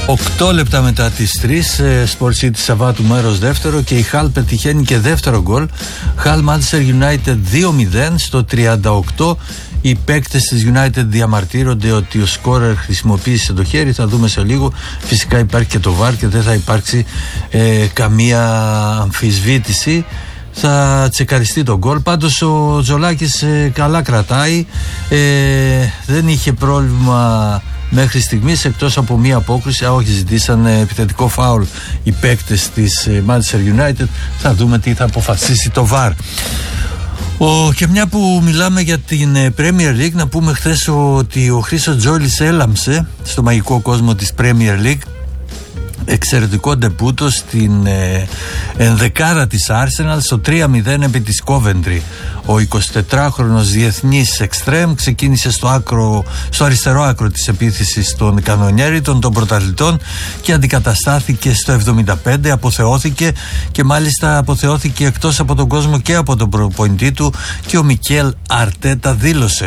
8 λεπτά μετά τις 3, Sport City Σαββάτου μέρος δεύτερο, και η Χαλ πετυχαίνει και δεύτερο γκολ. Χαλ Manchester United 2-0 στο 38. Οι παίκτες της United διαμαρτύρονται ότι ο σκόρερ χρησιμοποίησε το χέρι. Θα δούμε σε λίγο. Φυσικά υπάρχει και το VAR και δεν θα υπάρξει καμία αμφισβήτηση. Θα τσεκαριστεί το γκολ. Πάντως ο Τζολάκης καλά κρατάει. Δεν είχε πρόβλημα μέχρι στιγμής, εκτός από μία απόκριση. Όχι, ζητήσαν επιθετικό φάουλ οι παίκτες της Manchester United. Θα δούμε τι θα αποφασίσει το VAR. Και μια που μιλάμε για την Premier League, να πούμε χθες ότι ο Χρήστος Τζόλης έλαμψε στο μαγικό κόσμο της Premier League. Εξαιρετικό ντεπούτο στην ενδεκάδα της Arsenal στο 3-0 επί της Coventry. Ο 24χρονος διεθνής εξτρέμ ξεκίνησε στο αριστερό άκρο της επίθεσης των κανονιέριτων, των πρωταθλητών, και αντικαταστάθηκε στο 75, αποθεώθηκε, και μάλιστα αποθεώθηκε εκτός από τον κόσμο και από τον προπονητή του, και ο Μικέλ Αρτέτα δήλωσε: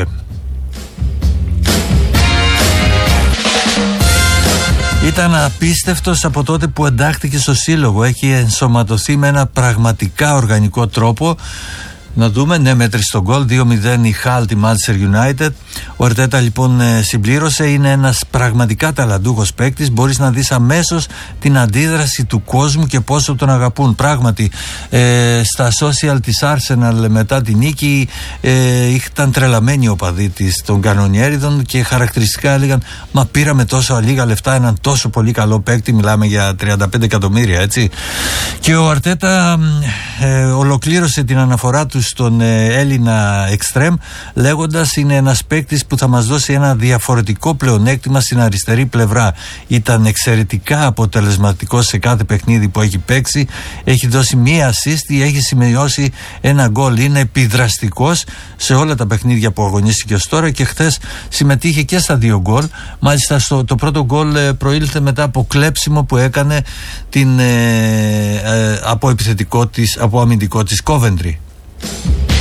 «Ήταν απίστευτος από τότε που εντάχθηκε στο σύλλογο. Έχει ενσωματωθεί με ένα πραγματικά οργανικό τρόπο». Να δούμε, ναι, μέτρησε τον γκολ, 2-0 η Χαλ τη Manchester United. Ο Αρτέτα λοιπόν συμπλήρωσε, είναι ένας πραγματικά ταλαντούχος παίκτης. Μπορείς να δεις αμέσως την αντίδραση του κόσμου και πόσο τον αγαπούν. Πράγματι, στα social της Arsenal μετά την νίκη ήταν τρελαμένοι οι οπαδοί των κανονιέριδων και χαρακτηριστικά έλεγαν: «Μα πήραμε τόσο λίγα λεφτά έναν τόσο πολύ καλό παίκτη». Μιλάμε για 35 εκατομμύρια, έτσι. Και ο Αρτέτα ολοκλήρωσε την αναφορά του στον Έλληνα εξτρέμ λέγοντας: «Είναι ένας παίκτης που θα μας δώσει ένα διαφορετικό πλεονέκτημα στην αριστερή πλευρά. Ήταν εξαιρετικά αποτελεσματικός σε κάθε παιχνίδι που έχει παίξει. Έχει δώσει μία assist, έχει σημειώσει ένα γκολ. Είναι επιδραστικός σε όλα τα παιχνίδια που αγωνίστηκε ως τώρα, και χθες συμμετείχε και στα 2 γκολ. Μάλιστα το πρώτο γκολ προήλθε μετά από κλέψιμο που έκανε από αμυντικό της Coventry».